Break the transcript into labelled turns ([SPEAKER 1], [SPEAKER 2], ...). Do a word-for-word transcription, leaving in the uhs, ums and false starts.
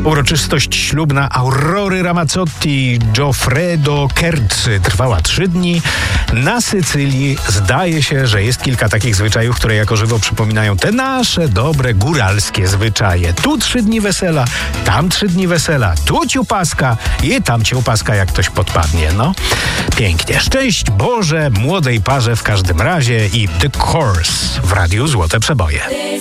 [SPEAKER 1] Uroczystość ślubna Aurory Ramazzotti i Goffredo Kerzy trwała trzy dni. Na Sycylii zdaje się, że jest kilka takich zwyczajów, które jako żywo przypominają te nasze dobre góralskie zwyczaje. Tu trzy dni wesela, tam trzy dni wesela, tu ciupaska i tam ciupaska, jak ktoś podpadnie. No, pięknie. Szczęść Boże młodej parze w każdym razie i The Course w Radiu Złote Przeboje.